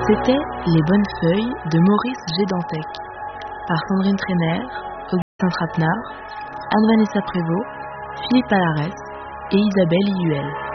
C'était Les Bonnes Feuilles de Maurice G. Dantec, par Sandrine Trainer, Augustin Trapenard, Anne-Vanessa Prévost, Philippe Alares et Isabelle Iuel.